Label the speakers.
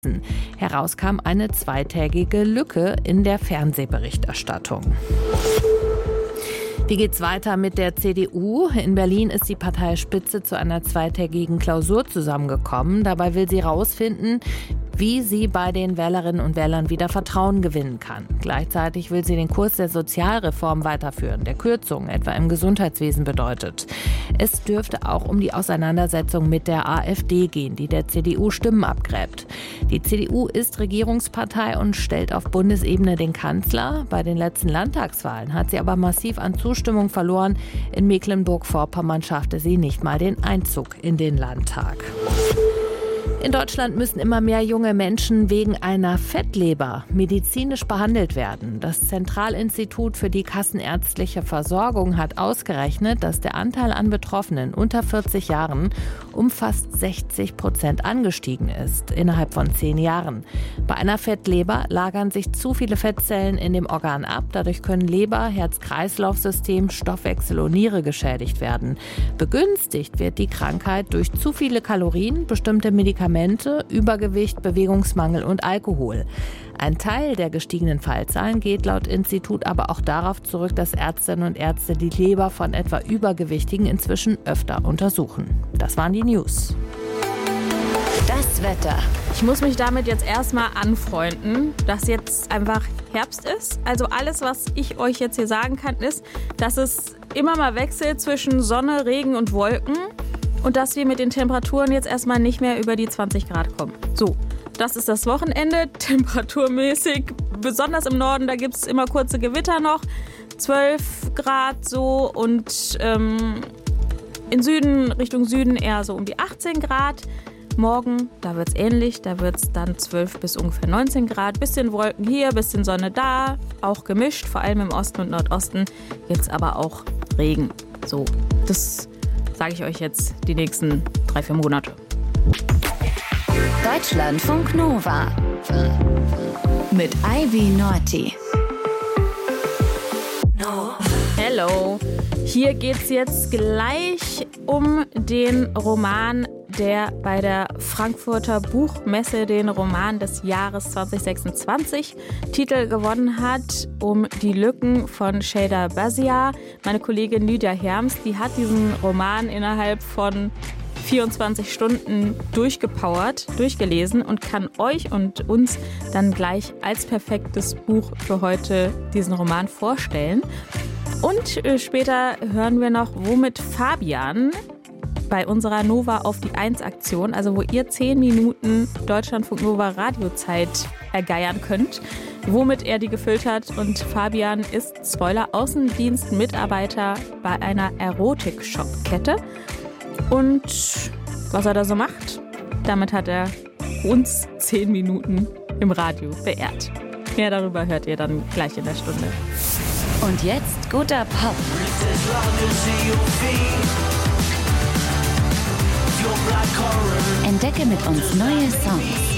Speaker 1: Herauskam eine zweitägige Lücke in der Fernsehberichterstattung. Wie geht's weiter mit der CDU? In Berlin ist die Parteispitze zu einer zweitägigen Klausur zusammengekommen. Dabei will sie herausfinden, wie sie bei den Wählerinnen und Wählern wieder Vertrauen gewinnen kann. Gleichzeitig will sie den Kurs der Sozialreform weiterführen, der Kürzungen etwa im Gesundheitswesen bedeutet. Es dürfte auch um die Auseinandersetzung mit der AfD gehen, die der CDU Stimmen abgräbt. Die CDU ist Regierungspartei und stellt auf Bundesebene den Kanzler. Bei den letzten Landtagswahlen hat sie aber massiv an Zustimmung verloren. In Mecklenburg-Vorpommern schaffte sie nicht mal den Einzug in den Landtag. In Deutschland müssen immer mehr junge Menschen wegen einer Fettleber medizinisch behandelt werden. Das Zentralinstitut für die kassenärztliche Versorgung hat ausgerechnet, dass der Anteil an Betroffenen unter 40 Jahren um fast 60% angestiegen ist innerhalb von 10 Jahren. Bei einer Fettleber lagern sich zu viele Fettzellen in dem Organ ab. Dadurch können Leber, Herz-Kreislauf-System, Stoffwechsel und Niere geschädigt werden. Begünstigt wird die Krankheit durch zu viele Kalorien, bestimmte Medikamente, Übergewicht, Bewegungsmangel und Alkohol. Ein Teil der gestiegenen Fallzahlen geht laut Institut aber auch darauf zurück, dass Ärztinnen und Ärzte die Leber von etwa Übergewichtigen inzwischen öfter untersuchen. Das waren die News.
Speaker 2: Das Wetter.
Speaker 3: Ich muss mich damit jetzt erstmal anfreunden, dass jetzt einfach Herbst ist. Also alles, was ich euch jetzt hier sagen kann, ist, dass es immer mal wechselt zwischen Sonne, Regen und Wolken. Und dass wir mit den Temperaturen jetzt erstmal nicht mehr über die 20 Grad kommen. So, das ist das Wochenende, temperaturmäßig. Besonders im Norden, da gibt es immer kurze Gewitter noch. 12 Grad so und in Süden, Richtung Süden eher so um die 18 Grad. Morgen, da wird es ähnlich, da wird es dann 12 bis ungefähr 19 Grad. Bisschen Wolken hier, bisschen Sonne da, auch gemischt. Vor allem im Osten und Nordosten gibt es aber auch Regen. So, das sage ich euch jetzt die nächsten 3-4 Monate.
Speaker 2: Deutschlandfunk Nova mit Ivy Norti.
Speaker 3: Hello, hier geht's jetzt gleich um den Roman, der bei der Frankfurter Buchmesse den Roman des Jahres 2026 Titel gewonnen hat, um die Lücken von Shada Bazia. Meine Kollegin Lydia Herms, die hat diesen Roman innerhalb von 24 Stunden durchgelesen und kann euch und uns dann gleich als perfektes Buch für heute diesen Roman vorstellen. Und später hören wir noch, womit Fabian bei unserer Nova auf die 1 Aktion, also wo ihr 10 Minuten Deutschlandfunk Nova Radiozeit ergeiern könnt, womit er die gefüllt hat. Und Fabian ist, Spoiler, Außendienstmitarbeiter bei einer Erotik-Shop-Kette. Und was er da so macht, damit hat er uns 10 Minuten im Radio beehrt. Mehr darüber hört ihr dann gleich in der Stunde.
Speaker 2: Und jetzt guter Pop. Entdecke mit uns neue Songs.